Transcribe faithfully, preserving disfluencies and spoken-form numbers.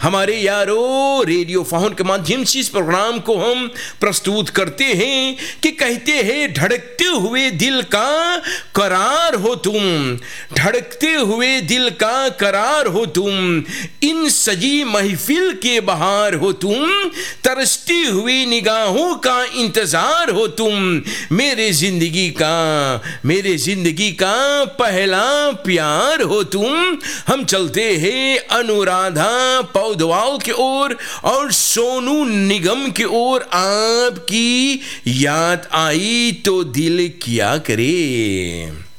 हमारे यारों, radio faun के माध्यम से इस प्रोग्राम को हम प्रस्तुत करते हैं कि कहते हैं धड़कते हुए दिल का करार हो तुम, धड़कते हुए दिल का करार हो तुम, इन सजी महफिल के बहार हो तुम, तरसती हुई निगाहों का इंतजार हो तुम, मेरे जिंदगी का मेरे जिंदगी का पहला प्यार हो तुम। हम चलते हैं अनुराधा पौडवाल की ओर और सोनू निगम की ओर। आपकी याद आई तो दिल क्या करे।